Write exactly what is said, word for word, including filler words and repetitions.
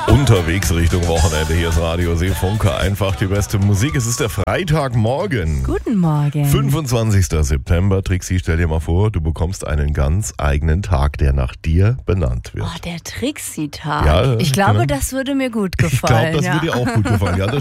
Unterwegs Richtung Wochenende. Hier ist Radio Seefunker. Einfach die beste Musik. Es ist der Freitagmorgen. Guten Morgen. fünfundzwanzigster September. Trixi, stell dir mal vor, du bekommst einen ganz eigenen Tag, der nach dir benannt wird. Oh, der Trixi-Tag. Ja, ich glaube, genau. das würde mir gut Ich glaube, gefallen. das ja. würde dir auch gut gefallen. Ja, das